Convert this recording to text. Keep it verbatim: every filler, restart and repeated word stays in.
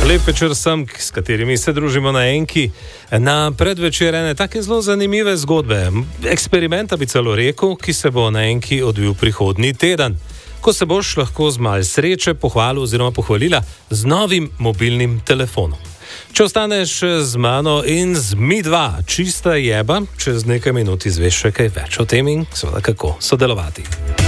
Lep večer vsem, s katerimi se družimo na Enki. Na predvečer ene take zelo zanimive zgodbe. Eksperimenta bi celo rekel, ki se bo na Enki odvil prihodnji teden, ko se boš lahko z malo sreče pohvalil oziroma pohvalila z novim mobilnim telefonom. Če ostaneš z mano in z Mi dva, čista jeba, čez nekaj minut izveš še kaj več o tem in seveda kako sodelovati.